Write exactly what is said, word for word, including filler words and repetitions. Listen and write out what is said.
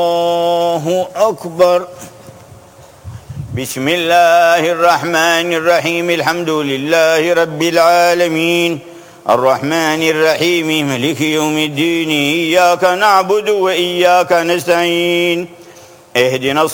الله أكبر. بسم الله الرحمن الرحيم. الحمد لله رب العالمين الرحمن الرحيم مالك يوم الدين. إياك نعبد وإياك نستعين. اهدنا